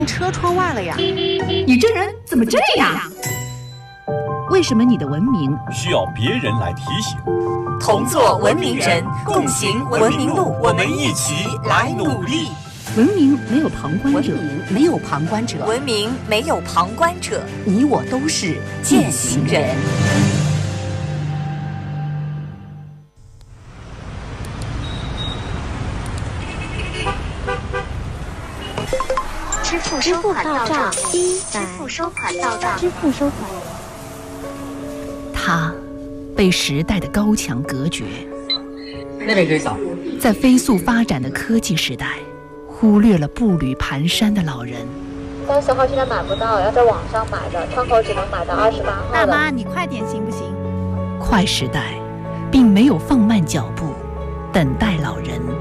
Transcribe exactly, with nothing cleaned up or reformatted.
车窗外了呀！ 你这人怎么这样？ 为什么你的文明需要别人来提醒？ 同做文明人，共行文明路，我们一起来努力。 文明没有旁观者， 文明没有旁观者， 文明没有旁观者，你我都是践行人。 支付收款到账，支付收款到账，支付收款。 他被时代的高墙隔绝， 那边可以扫。 在飞速发展的科技时代，忽略了步履蹒跚的老人。 三十号现在买不到，要在网上买的，窗口只能买到二十八号的。 大妈，你快点行不行？ 快时代并没有放慢脚步，等待老人。